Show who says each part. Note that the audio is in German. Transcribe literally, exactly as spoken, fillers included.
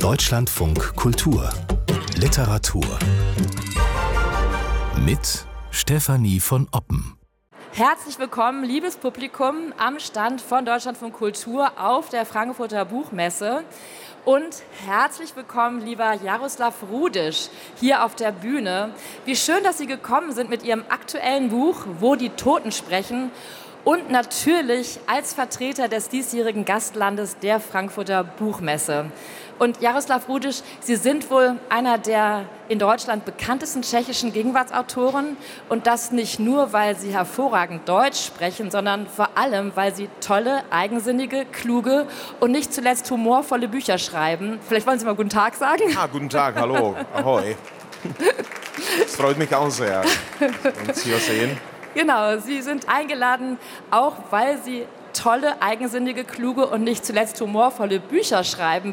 Speaker 1: Deutschlandfunk Kultur Literatur mit Stefanie von Oppen.
Speaker 2: Herzlich willkommen, liebes Publikum, am Stand von Deutschlandfunk Kultur auf der Frankfurter Buchmesse. Und herzlich willkommen, lieber Jaroslav Rudisch, hier auf der Bühne. Wie schön, dass Sie gekommen sind mit Ihrem aktuellen Buch »Wo die Toten sprechen« und natürlich als Vertreter des diesjährigen Gastlandes der Frankfurter Buchmesse. Und Jaroslav Rudisch, Sie sind wohl einer der in Deutschland bekanntesten tschechischen Gegenwartsautoren. Und das nicht nur, weil Sie hervorragend Deutsch sprechen, sondern vor allem, weil Sie tolle, eigensinnige, kluge und nicht zuletzt humorvolle Bücher schreiben. Vielleicht wollen Sie mal guten Tag sagen?
Speaker 3: Ah, guten Tag, hallo, ahoi. Es freut mich auch sehr, uns hier sehen.
Speaker 2: Genau, Sie sind eingeladen, auch weil Sie tolle, eigensinnige, kluge und nicht zuletzt humorvolle Bücher schreiben.